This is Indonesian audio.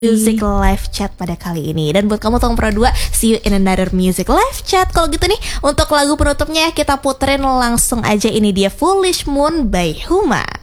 Music Live Chat pada kali ini. Dan buat kamu Tong Pro 2, see you in another Music Live Chat. Kalau gitu nih, untuk lagu penutupnya kita puterin langsung aja, ini dia Foolish Moon by Huma.